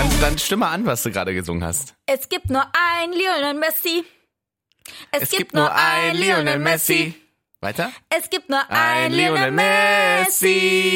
Dann stimme mal an, was du gerade gesungen hast. Es gibt nur ein Lionel Messi. Es gibt nur ein Lionel Messi. Weiter? Es gibt nur ein Lionel Messi.